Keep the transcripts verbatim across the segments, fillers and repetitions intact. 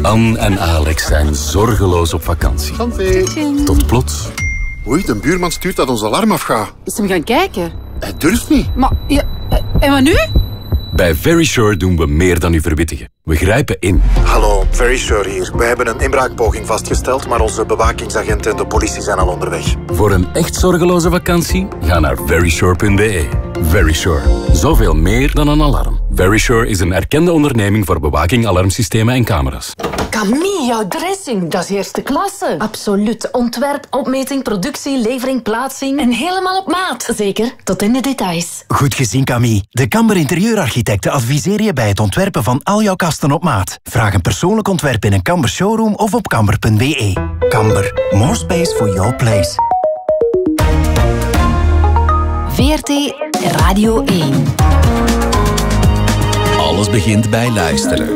Anne en Alex zijn zorgeloos op vakantie. Tot plots. Oei, de buurman stuurt dat ons alarm afgaat. Is hem gaan kijken? Hij durft niet. Maar, ja, en wat nu? Bij Verisure doen we meer dan u verwittigen. We grijpen in. Hallo, Verisure hier. We hebben een inbraakpoging vastgesteld, maar onze bewakingsagenten en de politie zijn al onderweg. Voor een echt zorgeloze vakantie, ga naar verisure punt b e. Verisure. Zoveel meer dan een alarm. Verisure is een erkende onderneming voor bewaking, alarmsystemen en camera's. Camille, jouw dressing, dat is eerste klasse. Absoluut. Ontwerp, opmeting, productie, levering, plaatsing en helemaal op maat. Zeker, tot in de details. Goed gezien, Camille. De Kamber Interieurarchitecten adviseren je bij het ontwerpen van al jouw kasten op maat. Vraag een persoonlijk ontwerp in een Kamber showroom of op kamber punt b e. Kamber. More space for your place. V R T Radio één. Alles begint bij luisteren.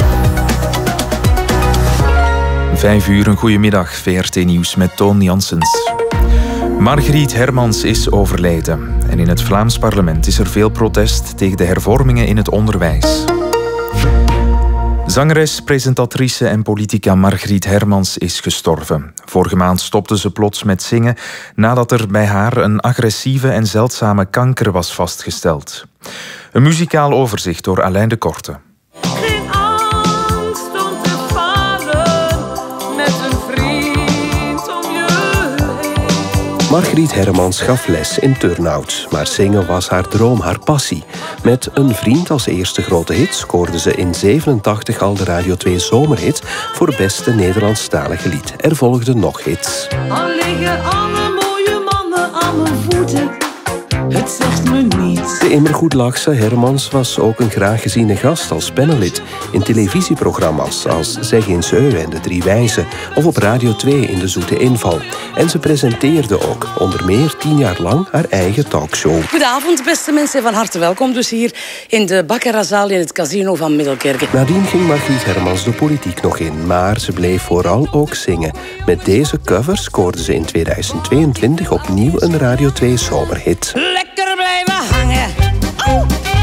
Vijf uur, een goedemiddag. V R T Nieuws met Toon Janssens. Margriet Hermans is overleden. En in het Vlaams parlement is er veel protest tegen de hervormingen in het onderwijs. Zangeres, presentatrice en politica Margriet Hermans is gestorven. Vorige maand stopte ze plots met zingen nadat er bij haar een agressieve en zeldzame kanker was vastgesteld. Een muzikaal overzicht door Alain de Korte. Geen angst om te falen met een vriend om je heen. Margriet Hermans gaf les in turnout, maar zingen was haar droom, haar passie. Met Een vriend als eerste grote hit scoorde ze in zevenentachtig al de Radio twee Zomerhit voor beste Nederlandstalige lied. Er volgden nog hits. Al liggen alle mooie mannen aan mijn voeten, het zegt me niets. De immer goed lachse Hermans was ook een graag geziene gast als panelid in televisieprogramma's als Zeg eens Eu en De Drie Wijzen of op Radio twee in De Zoete Inval. En ze presenteerde ook onder meer tien jaar lang haar eigen talkshow. Goedenavond, beste mensen, van harte welkom dus hier in de Baccaratzaal in het casino van Middelkerke. Nadien ging Margriet Hermans de politiek nog in, maar ze bleef vooral ook zingen. Met deze cover scoorde ze in tweeduizend tweeëntwintig opnieuw een Radio twee Zomerhit. Lekker blijven hangen. Oh.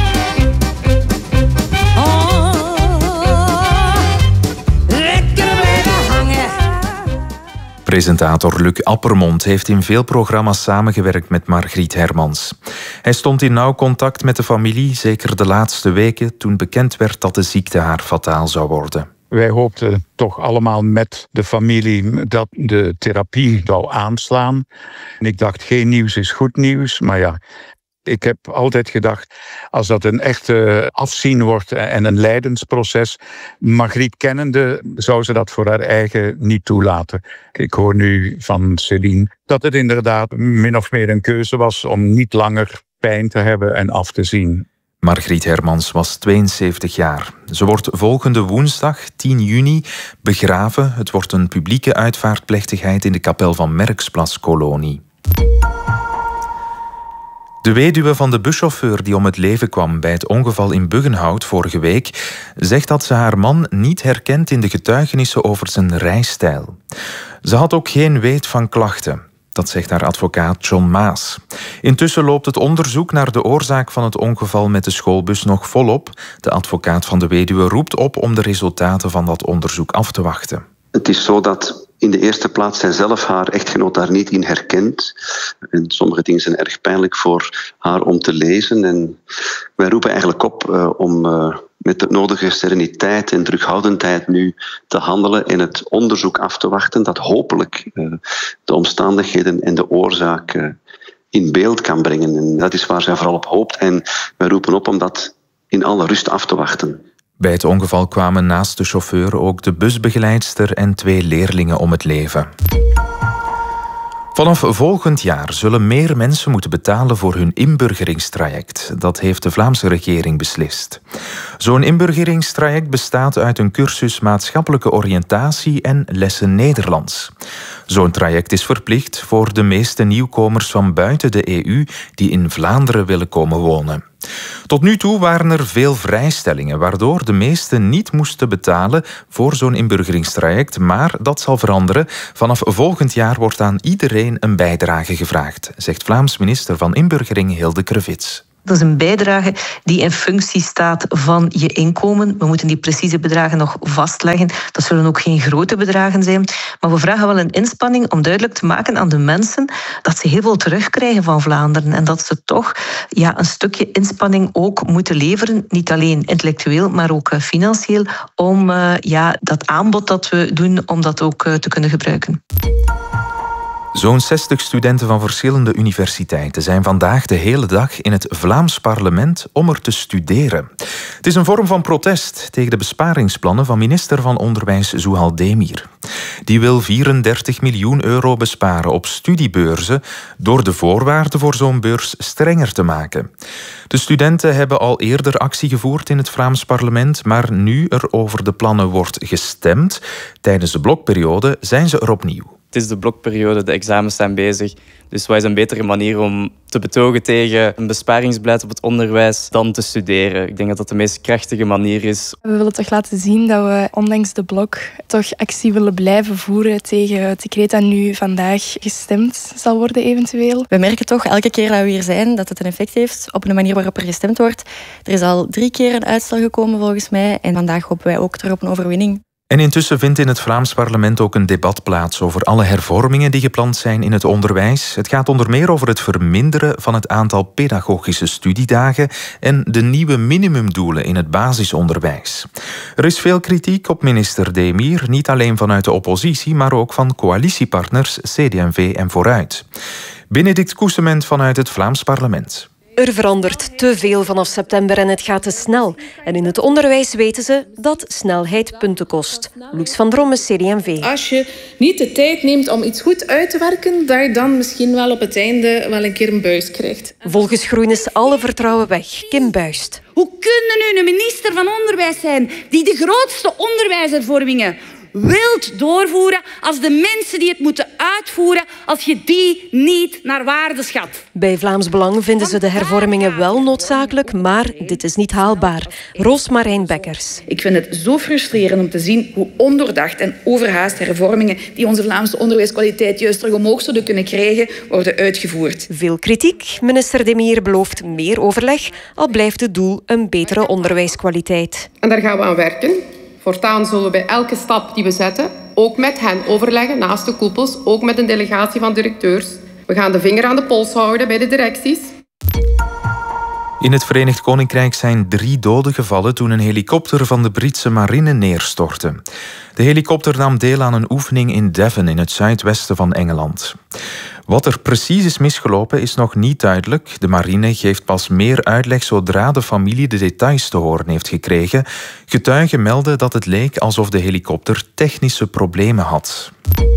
Oh. Lekker blijven hangen. Presentator Luc Appermond heeft in veel programma's samengewerkt met Margriet Hermans. Hij stond in nauw contact met de familie, zeker de laatste weken, toen bekend werd dat de ziekte haar fataal zou worden. Wij hoopten toch allemaal met de familie dat de therapie zou aanslaan. En ik dacht, geen nieuws is goed nieuws, maar ja. Ik heb altijd gedacht, als dat een echte afzien wordt en een lijdensproces, Margriet kennende, zou ze dat voor haar eigen niet toelaten. Ik hoor nu van Céline dat het inderdaad min of meer een keuze was om niet langer pijn te hebben en af te zien. Margriet Hermans was tweeënzeventig jaar. Ze wordt volgende woensdag, tien juni, begraven. Het wordt een publieke uitvaartplechtigheid in de kapel van Merksplas-kolonie. De weduwe van de buschauffeur die om het leven kwam bij het ongeval in Buggenhout vorige week zegt dat ze haar man niet herkent in de getuigenissen over zijn rijstijl. Ze had ook geen weet van klachten. Dat zegt haar advocaat John Maas. Intussen loopt het onderzoek naar de oorzaak van het ongeval met de schoolbus nog volop. De advocaat van de weduwe roept op om de resultaten van dat onderzoek af te wachten. Het is zo dat in de eerste plaats zij zelf haar echtgenoot daar niet in herkent. En sommige dingen zijn erg pijnlijk voor haar om te lezen. En wij roepen eigenlijk op uh, om uh, met de nodige sereniteit en terughoudendheid nu te handelen en het onderzoek af te wachten dat hopelijk uh, de omstandigheden en de oorzaak uh, in beeld kan brengen. En dat is waar zij vooral op hoopt. En wij roepen op om dat in alle rust af te wachten. Bij het ongeval kwamen naast de chauffeur ook de busbegeleidster en twee leerlingen om het leven. Vanaf volgend jaar zullen meer mensen moeten betalen voor hun inburgeringstraject. Dat heeft de Vlaamse regering beslist. Zo'n inburgeringstraject bestaat uit een cursus maatschappelijke oriëntatie en lessen Nederlands. Zo'n traject is verplicht voor de meeste nieuwkomers van buiten de E U die in Vlaanderen willen komen wonen. Tot nu toe waren er veel vrijstellingen, waardoor de meesten niet moesten betalen voor zo'n inburgeringstraject, maar dat zal veranderen. Vanaf volgend jaar wordt aan iedereen een bijdrage gevraagd, zegt Vlaams minister van Inburgering Hilde Krevits. Dat is een bijdrage die in functie staat van je inkomen. We moeten die precieze bedragen nog vastleggen. Dat zullen ook geen grote bedragen zijn. Maar we vragen wel een inspanning om duidelijk te maken aan de mensen dat ze heel veel terugkrijgen van Vlaanderen. En dat ze toch ja, een stukje inspanning ook moeten leveren. Niet alleen intellectueel, maar ook financieel. Om uh, ja, dat aanbod dat we doen, om dat ook uh, te kunnen gebruiken. Zo'n zestig studenten van verschillende universiteiten zijn vandaag de hele dag in het Vlaams parlement om er te studeren. Het is een vorm van protest tegen de besparingsplannen van minister van Onderwijs Zouhal Demir. Die wil vierendertig miljoen euro besparen op studiebeurzen door de voorwaarden voor zo'n beurs strenger te maken. De studenten hebben al eerder actie gevoerd in het Vlaams parlement, maar nu er over de plannen wordt gestemd, tijdens de blokperiode zijn ze er opnieuw. Het is de blokperiode, de examens zijn bezig. Dus wat is een betere manier om te betogen tegen een besparingsbeleid op het onderwijs dan te studeren? Ik denk dat dat de meest krachtige manier is. We willen toch laten zien dat we ondanks de blok toch actie willen blijven voeren tegen het decreet dat nu vandaag gestemd zal worden eventueel. We merken toch elke keer dat we hier zijn dat het een effect heeft op de manier waarop er gestemd wordt. Er is al drie keer een uitstel gekomen volgens mij en vandaag hopen wij ook terug op een overwinning. En intussen vindt in het Vlaams parlement ook een debat plaats over alle hervormingen die gepland zijn in het onderwijs. Het gaat onder meer over het verminderen van het aantal pedagogische studiedagen en de nieuwe minimumdoelen in het basisonderwijs. Er is veel kritiek op minister Demir, niet alleen vanuit de oppositie, maar ook van coalitiepartners C D en V en Vooruit. Benedict Koesement vanuit het Vlaams parlement. Er verandert te veel vanaf september en het gaat te snel. En in het onderwijs weten ze dat snelheid punten kost. Loes van Drommen, C D en V. Als je niet de tijd neemt om iets goed uit te werken, dat je dan misschien wel op het einde wel een keer een buis krijgt. Volgens Groen is alle vertrouwen weg. Kim Buist. Hoe kunnen nu een minister van Onderwijs zijn die de grootste onderwijshervormingen wilt doorvoeren als de mensen die het moeten uitvoeren, als je die niet naar waarde schat? Bij Vlaams Belang vinden ze de hervormingen wel noodzakelijk, maar dit is niet haalbaar. Roosmarijn Bekkers. Ik vind het zo frustrerend om te zien hoe ondoordacht en overhaast hervormingen die onze Vlaamse onderwijskwaliteit juist terug omhoog zouden kunnen krijgen, worden uitgevoerd. Veel kritiek. Minister Demir belooft meer overleg, al blijft het doel een betere onderwijskwaliteit. En daar gaan we aan werken. Voortaan zullen we bij elke stap die we zetten ook met hen overleggen, naast de koepels, ook met een delegatie van directeurs. We gaan de vinger aan de pols houden bij de directies. In het Verenigd Koninkrijk zijn drie doden gevallen toen een helikopter van de Britse marine neerstortte. De helikopter nam deel aan een oefening in Devon in het zuidwesten van Engeland. Wat er precies is misgelopen is nog niet duidelijk. De marine geeft pas meer uitleg zodra de familie de details te horen heeft gekregen. Getuigen melden dat het leek alsof de helikopter technische problemen had.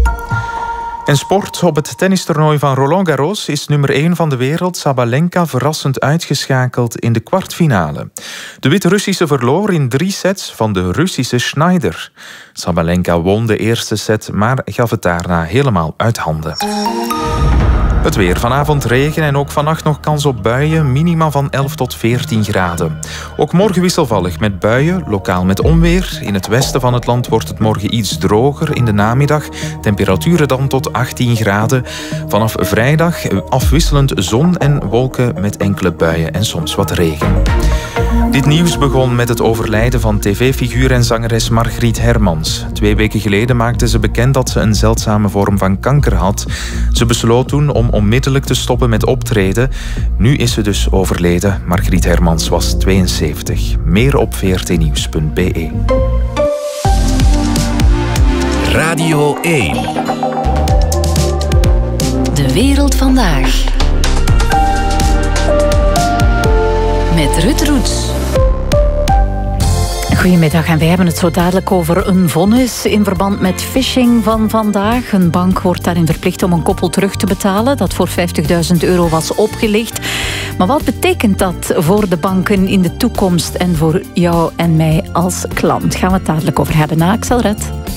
En sport. Op het tennistoernooi van Roland Garros is nummer één van de wereld Sabalenka verrassend uitgeschakeld in de kwartfinale. De Wit-Russische verloor in drie sets van de Russische Schneider. Sabalenka won de eerste set, maar gaf het daarna helemaal uit handen. Het weer. Vanavond regen en ook vannacht nog kans op buien. Minima van elf tot veertien graden. Ook morgen wisselvallig met buien, lokaal met onweer. In het westen van het land wordt het morgen iets droger in de namiddag. Temperaturen dan tot achttien graden. Vanaf vrijdag afwisselend zon en wolken met enkele buien en soms wat regen. Dit nieuws begon met het overlijden van tv-figuur en zangeres Margriet Hermans. Twee weken geleden maakte ze bekend dat ze een zeldzame vorm van kanker had. Ze besloot toen om onmiddellijk te stoppen met optreden. Nu is ze dus overleden. Margriet Hermans was tweeënzeventig. Meer op v r t nieuws punt b e. Radio één. De wereld vandaag. Met Ruud Roets. Goedemiddag en wij hebben het zo dadelijk over een vonnis in verband met phishing van vandaag. Een bank wordt daarin verplicht om een koppel terug te betalen dat voor vijftigduizend euro was opgelicht. Maar wat betekent dat voor de banken in de toekomst en voor jou en mij als klant? Gaan we het dadelijk over hebben na Axel Red.